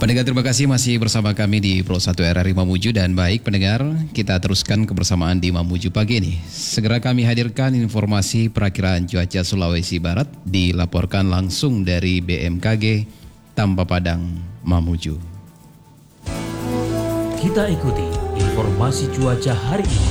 Pendengar, terima kasih masih bersama kami di Pro 1 RRI Mamuju. Dan baik pendengar, kita teruskan kebersamaan di Mamuju pagi ini. Segera kami hadirkan informasi perakiraan cuaca Sulawesi Barat dilaporkan langsung dari BMKG Tambah Padang, Mamuju. Kita ikuti informasi cuaca hari ini.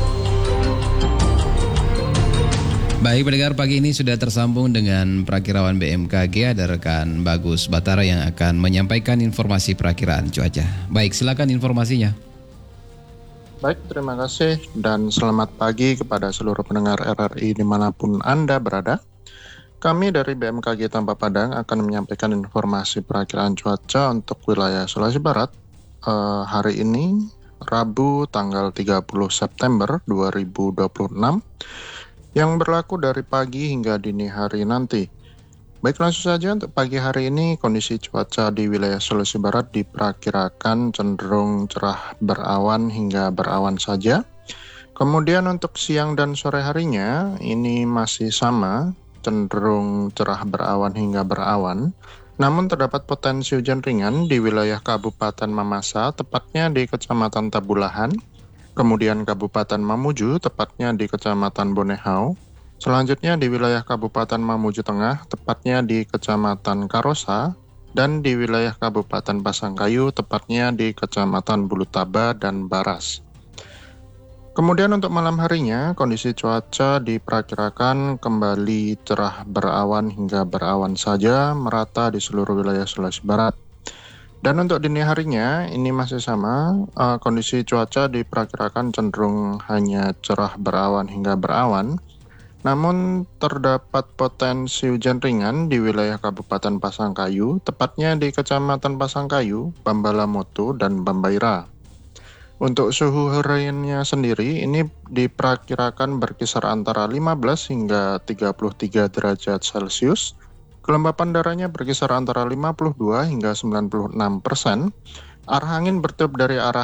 Baik pendengar, pagi ini sudah tersambung dengan perakirawan BMKG, ada rekan Bagus Batara yang akan menyampaikan informasi perakiraan cuaca. Baik, silakan informasinya. Baik, terima kasih dan selamat pagi kepada seluruh pendengar RRI dimanapun Anda berada. Kami dari BMKG Tambah Padang akan menyampaikan informasi perakiraan cuaca untuk wilayah Sulawesi Barat hari ini, Rabu tanggal 30 September 2026. Yang berlaku dari pagi hingga dini hari nanti. Baik, langsung saja untuk pagi hari ini kondisi cuaca di wilayah Sulawesi Barat diperkirakan cenderung cerah berawan hingga berawan saja. Kemudian untuk siang dan sore harinya ini masih sama, cenderung cerah berawan hingga berawan. Namun terdapat potensi hujan ringan di wilayah Kabupaten Mamasa, tepatnya di Kecamatan Tabulahan. Kemudian Kabupaten Mamuju, tepatnya di Kecamatan Bonehau. Selanjutnya di wilayah Kabupaten Mamuju Tengah, tepatnya di Kecamatan Karosa. Dan di wilayah Kabupaten Pasangkayu, tepatnya di Kecamatan Bulutaba dan Baras. Kemudian untuk malam harinya, kondisi cuaca diperkirakan kembali cerah berawan hingga berawan saja, merata di seluruh wilayah Sulawesi Barat. Dan untuk dini harinya ini masih sama, kondisi cuaca diperkirakan cenderung hanya cerah berawan hingga berawan. Namun terdapat potensi hujan ringan di wilayah Kabupaten Pasangkayu, tepatnya di Kecamatan Pasangkayu, Bambalamoto, dan Bambaira. Untuk suhu hariannya sendiri ini diperkirakan berkisar antara 15 hingga 33 derajat Celcius. Kelembapan darahnya berkisar antara 52 hingga 96%. Arah angin bertiup dari arah